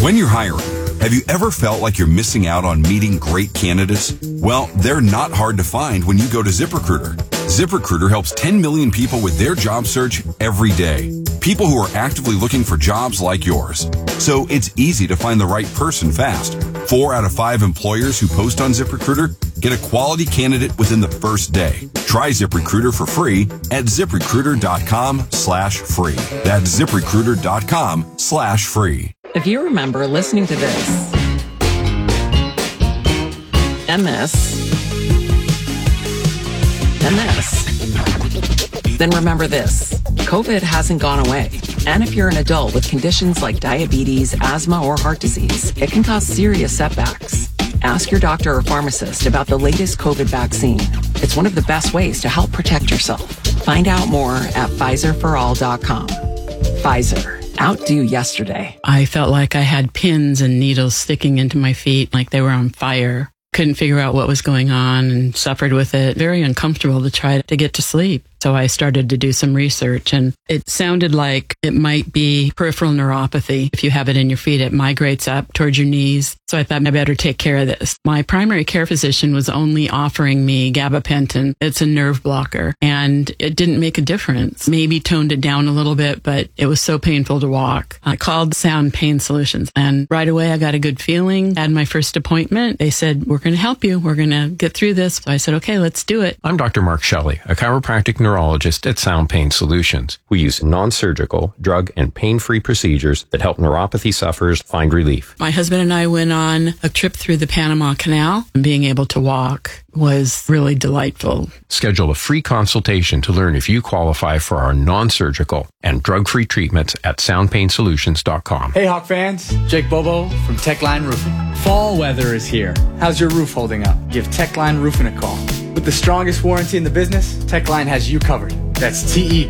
When you're hiring, have you ever felt like you're missing out on meeting great candidates? Well, they're not hard to find when you go to ZipRecruiter. ZipRecruiter helps 10 million people with their job search every day. People who are actively looking for jobs like yours. So it's easy to find the right person fast. 4 out of 5 employers who post on ZipRecruiter get a quality candidate within the first day. Try ZipRecruiter for free at ZipRecruiter.com/free. That's ZipRecruiter.com/free. If you remember listening to this, and this, and this, then remember this. COVID hasn't gone away. And if you're an adult with conditions like diabetes, asthma, or heart disease, it can cause serious setbacks. Ask your doctor or pharmacist about the latest COVID vaccine. It's one of the best ways to help protect yourself. Find out more at PfizerForAll.com. Pfizer. Outdo yesterday. I felt like I had pins and needles sticking into my feet like they were on fire. Couldn't figure out what was going on and suffered with it. Very uncomfortable to try to get to sleep. So I started to do some research, and it sounded like it might be peripheral neuropathy. If you have it in your feet, it migrates up towards your knees. So I thought I better take care of this. My primary care physician was only offering me gabapentin. It's a nerve blocker, and it didn't make a difference. Maybe toned it down a little bit, but it was so painful to walk. I called Sound Pain Solutions, and right away I got a good feeling. Had my first appointment. They said, "We're going to help you. We're going to get through this." So I said, "Okay, let's do it." I'm Dr. Mark Shelley, a chiropractic neurologist at Sound Pain Solutions. We use non-surgical, drug, and pain-free procedures that help neuropathy sufferers find relief. My husband and I went on a trip through the Panama Canal, and being able to walk was really delightful. Schedule a free consultation to learn if you qualify for our non-surgical and drug-free treatments at soundpainsolutions.com. Hey Hawk fans, Jake Bobo from Techline Roofing. Fall weather is here. How's your roof holding up? Give Techline Roofing a call. With the strongest warranty in the business, Techline has you covered. That's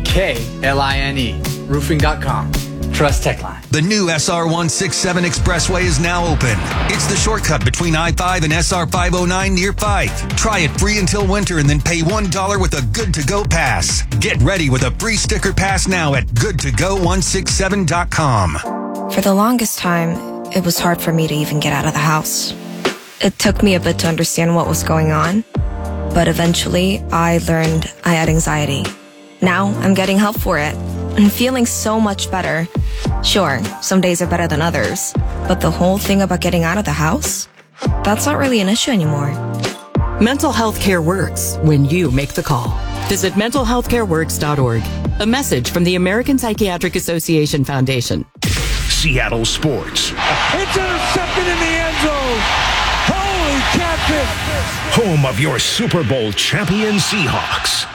TEKLINE, roofing.com. Trust Techline. The new SR 167 Expressway is now open. It's the shortcut between I-5 and SR 509 near Fife. Try it free until winter and then pay $1 with a Good-to-Go pass. Get ready with a free sticker pass now at goodtogo167.com. For the longest time, it was hard for me to even get out of the house. It took me a bit to understand what was going on, but eventually I learned I had anxiety. Now I'm getting help for it and feeling so much better. Sure, some days are better than others, but the whole thing about getting out of the house, that's not really an issue anymore. Mental health care works when you make the call. Visit mentalhealthcareworks.org. A message from the American Psychiatric Association Foundation. Seattle Sports. It's intercepted in the end zone. Holy catfish. Home of your Super Bowl champion Seahawks.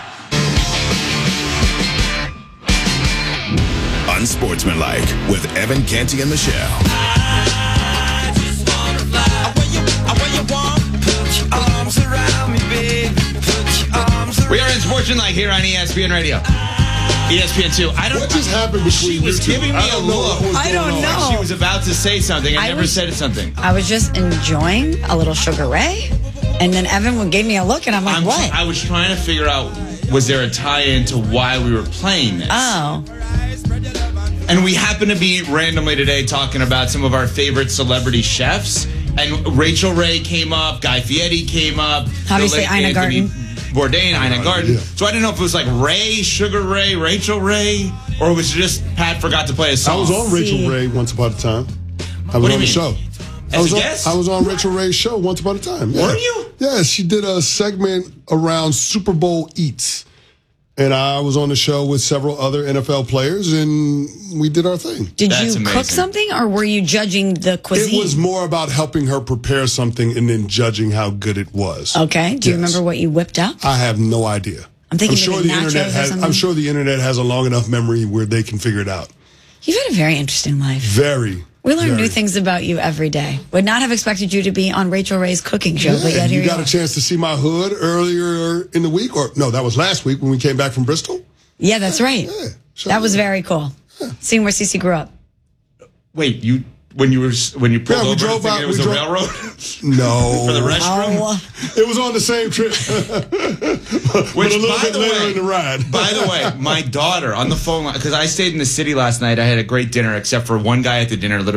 Unsportsmanlike with Evan Canty and Michelle. I just wanna fly. Where you want, put your arms around me, babe. Put your arms around me. We are in Sportsmanlike here on ESPN Radio. ESPN2. What just happened between She was giving me a look. I don't know. Like she was about to say something. I never said something. I was just enjoying a little Sugar Ray, and then Evan gave me a look, and I'm like, what? I was trying to figure out, was there a tie-in to why we were playing this? Oh. And we happen to be randomly today talking about some of our favorite celebrity chefs. And Rachel Ray came up, Guy Fieri came up. Obviously, Ina Garten. Bourdain, Ina Garten. Yeah. So I didn't know if it was like Ray, Sugar Ray, Rachel Ray, or was it just Pat forgot to play a song? I was on Rachel Ray once upon a time. I was on the show. As a guest? I was on Rachel Ray's show once upon a time. Yeah. Were you? Yeah, she did a segment around Super Bowl eats. And I was on the show with several other NFL players, and we did our thing. Did you cook something, or were you judging the cuisine? It was more about helping her prepare something and then judging how good it was. Okay. Do you remember what you whipped up? I have no idea. I'm thinking maybe nachos or something. I'm sure the internet has a long enough memory where they can figure it out. You've had a very interesting life. Very. We learn new things about you every day. Would not have expected you to be on Rachel Ray's cooking show, but yet here you got a chance to see my hood earlier in the week, or no, that was last week when we came back from Bristol. Yeah, that's right. Yeah, that was very cool. Yeah. Seeing where Cece grew up. Wait, when you pulled over, drove by, it was a railroad? No. For the restroom? Oh. It was on the same trip. Which, but a little bit later in the ride. By the way, my daughter on the phone line, because I stayed in the city last night. I had a great dinner, except for one guy at the dinner